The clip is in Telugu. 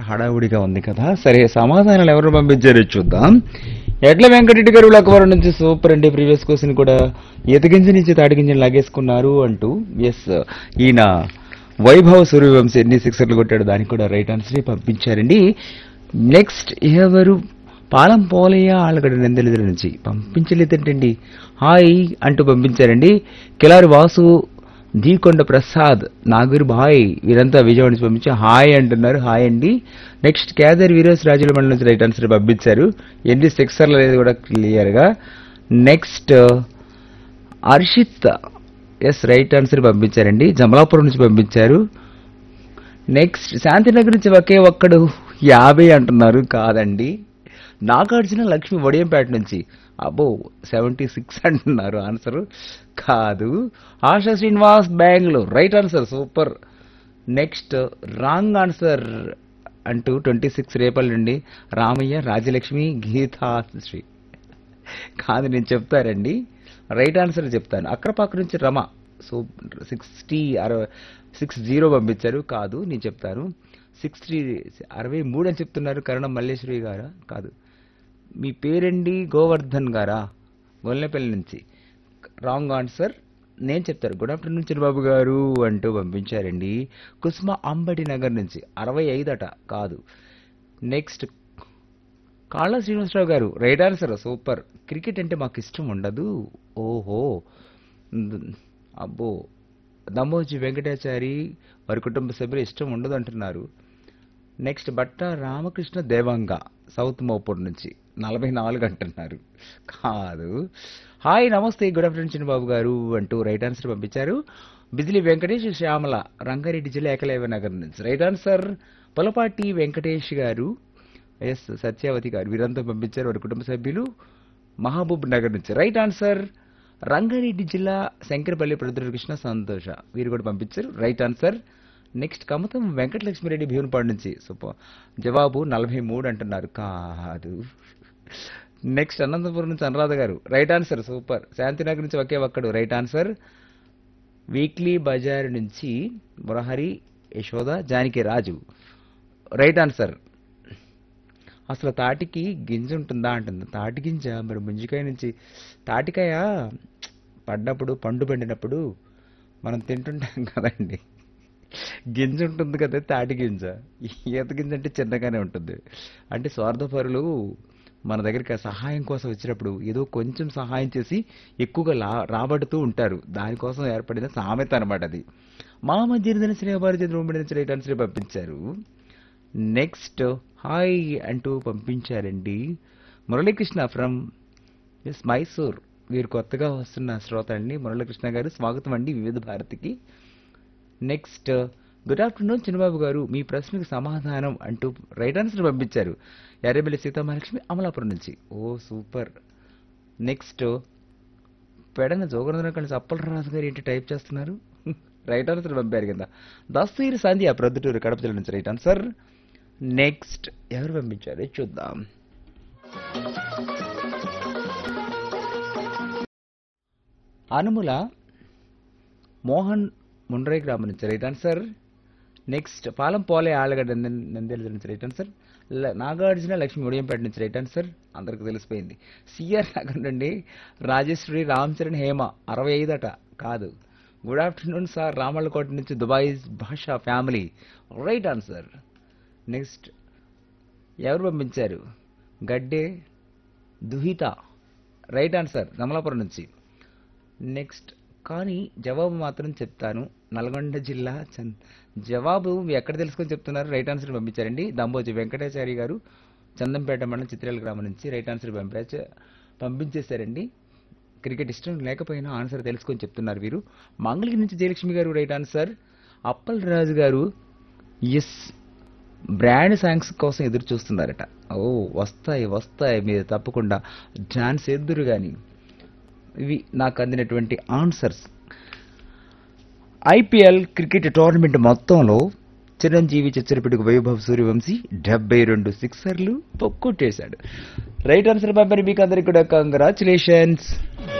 హడావుడిగా ఉంది కదా. సరే, సమాధానాలు ఎవరు పంపించారో చూద్దాం. ఎడ్ల వెంకటరెడ్డి గారు లక్కవరం నుంచి సూపర్ అండి. ప్రీవియస్ క్వశ్చన్ కూడా ఎతగింజ నుంచి తాడిగింజని లాగేసుకున్నారు అంటూ. ఎస్, ఈయన వైభవ్ సూర్యవంశీ ఎన్ని సిక్సర్లు కొట్టాడు, దానికి కూడా రైట్ ఆన్సర్ పంపించారండి. నెక్స్ట్ ఎవరు? పాలం పోలయ్య ఆళ్ళగడ్డ నందెలిదల నుంచి పంపించలేదంటండి. హాయ్ అంటూ పంపించారండి. కిలారి వాసు, దీకొండ ప్రసాద్, నాగూర్ భాయ్, వీరంతా విజయవాడ నుంచి పంపించి హాయ్ అంటున్నారు. హాయ్ అండి. నెక్స్ట్ కేదార్ వీరేష్ రాజుల మండలం నుంచి రైట్ ఆన్సర్ పంపించారు. ఎన్ని సిక్సర్లు అనేది కూడా క్లియర్ గా. Next Harshit, yes right answer పంపించారండి. జమలాపురం నుంచి పంపించారు. నెక్స్ట్ శాంతినగర్ నుంచి ఒకే ఒక్కడు 50 అంటున్నారు. కాదండి. నాగార్జున లక్ష్మి వడియంపేట నుంచి అబ్బో 76 అంటున్నారు. ఆన్సర్ కాదు. ASHA Srinivas Bengaluru right answer. Super. Next wrong answer అంటూ 26 రేపల్ నుండి రామయ్య, రాజలక్ష్మి, గీతాశ్రీ. కాదు, నేను చెప్తారండి. రైట్ ఆన్సర్ చెప్తాను. అక్రపాక నుంచి రమ 60 పంపించారు. కాదు, నేను చెప్తాను. 63 అని చెప్తున్నారు. కరణం మల్లేశ్వరి గారా? కాదు. మీ పేరండి గోవర్ధన్ గారా? గొల్లెపల్లి నుంచి రాంగ్ ఆన్సర్. నేను చెప్తాను. గుడ్ ఆఫ్టర్నూన్ చిన్నబాబు గారు అంటూ పంపించారండి. కుస్మ అంబటి నగర్ నుంచి 65 అట. కాదు. నెక్స్ట్ కాళ్ళ శ్రీనివాసరావు గారు రైట్ ఆన్సర్. సూపర్. క్రికెట్ అంటే మాకు ఇష్టం ఉండదు. ఓహో, అబ్బో. దమ్మోజీ వెంకటాచారి వారి కుటుంబ సభ్యులు ఇష్టం ఉండదు అంటున్నారు. నెక్స్ట్ బట్ట రామకృష్ణ దేవంగ సౌత్ మోపూర్ నుంచి 44 అంటున్నారు. కాదు. హాయ్ నమస్తే, గుడ్ ఆఫ్టర్నూన్ చిన్నబాబు గారు అంటూ రైట్ ఆన్సర్ పంపించారు. బిజిలీ వెంకటేష్ శ్యామల రంగారెడ్డి జిల్లా ఏకలవ్య నగర్ నుంచి రైట్ ఆన్సర్. పొలపాటి వెంకటేష్ గారు, ఎస్ సత్యావతి గారు, వీరంతా పంపించారు. వారి కుటుంబ సభ్యులు మహబూబ్ నగర్ నుంచి రైట్ ఆన్సర్. రంగారెడ్డి జిల్లా శంకరపల్లి ప్రొద్దుకృష్ణ సంతోష, వీరు కూడా పంపించారు. Right answer. Next Kamatham Venkatalakshmi Reddy Bheemunipadu నుంచి సూపర్. జవాబు 43 అంటున్నారు. కాదు. నెక్స్ట్ అనంతపురం నుంచి అనురాధ గారు రైట్ ఆన్సర్. సూపర్. శాంతినగర్ నుంచి ఒకే ఒక్కడు రైట్ ఆన్సర్. వీక్లీ బజార్ నుంచి మురహరి, యశోద, జానకి రాజు రైట్ ఆన్సర్. అసలు తాటికి గింజ ఉంటుందా అంటుంది. తాటి గింజ మరి ముంజికాయ నుంచి తాటికాయ పడ్డప్పుడు, పండు పండినప్పుడు మనం తింటుంటాం కదండి. గింజ ఉంటుంది కదా తాటి గింజ. ఈత గింజ అంటే చిన్నగానే ఉంటుంది. అంటే స్వార్థపరులు మన దగ్గరికి సహాయం కోసం వచ్చినప్పుడు ఏదో కొంచెం సహాయం చేసి ఎక్కువగా రాబడుతూ ఉంటారు. దానికోసం ఏర్పడిన సామెత అనమాట అది. మా మధ్య శ్రీభారతి నుంచి రైట్ ఆన్సర్ పంపించారు. నెక్స్ట్ హాయ్ అంటూ పంపించారండి. మురళీకృష్ణ ఫ్రమ్ ఎస్ మైసూర్, వీరు కొత్తగా వస్తున్న శ్రోత అండి. మురళీకృష్ణ గారు స్వాగతం అండి వివిధ భారతికి. నెక్స్ట్ గుడ్ ఆఫ్టర్నూన్ చిన్నబాబు గారు, మీ ప్రశ్నకు సమాధానం అంటూ రైట్ ఆన్సర్ పంపించారు. ఎర్రబెల్లి సీతామహాలక్ష్మి అమలాపురం నుంచి. ఓ సూపర్. నెక్స్ట్ పెడన జోగనందన కలిసి అప్పలరాజు గారు ఏంటి టైప్ చేస్తున్నారు. రైట్ ఆన్సర్ పంపారు కదా. దస్తూరి సంధ్య ప్రొద్దుటూరు కడప జిల్లా నుంచి రైట్ ఆన్సర్. నెక్స్ట్ ఎవరు పంపించారు చూద్దాం. అనుముల మోహన్ ముండ్రై గ్రామం నుంచి రైట్ ఆన్సర్. నెక్స్ట్ పాలం పోలే ఆళ్ళగడ్డ నందేల నుంచి రైట్ ఆన్సర్. నాగార్జున లక్ష్మి ఉడియంపేట నుంచి రైట్ ఆన్సర్. అందరికి తెలిసిపోయింది. సిఆర్ నగర్ నుండి రాజేశ్వరి, రామ్ చరణ్, హేమ 65 అట. కాదు. గుడ్ ఆఫ్టర్నూన్ సార్, రామళ్ళకోట నుంచి దుబాయ్ భాషా ఫ్యామిలీ రైట్ ఆన్సర్. నెక్స్ట్ ఎవరు పంపించారు? గడ్డే దుహిత రైట్ ఆన్సర్ కమలాపురం నుంచి. నెక్స్ట్ కానీ జవాబు మాత్రం చెప్తాను. నల్గొండ జిల్లా జవాబు ఎక్కడ తెలుసుకొని చెప్తున్నారు. రైట్ ఆన్సర్ పంపించారండి. దంబోజీ వెంకటాచారి గారు చందంపేట మండలం చిత్రాల గ్రామం నుంచి రైట్ ఆన్సర్ పంపించేశారండి. క్రికెట్ ఇష్టం లేకపోయినా ఆన్సర్ తెలుసుకొని చెప్తున్నారు వీరు. మంగళగిరి నుంచి జయలక్ష్మి గారు రైట్ ఆన్సర్. అప్పల్ రాజు గారు ఎస్ బ్రాండ్ సాంగ్స్ కోసం ఎదురు చూస్తున్నారట. ఓ వస్తాయి వస్తాయి, మీరు తప్పకుండా డాన్స్ ఎదురు కానీ. ఇవి నాకు అందినటువంటి ఆన్సర్స్. ఐపీఎల్ క్రికెట్ టోర్నమెంట్ మొత్తంలో చిరంజీవి చిచ్చరపిడికి వైభవ్ సూర్యవంశీ 72 సిక్సర్లు కొట్టేశాడు. రైట్ ఆన్సర్ పంపిణీ మీకు అందరికీ కూడా కంగ్రాచులేషన్స్.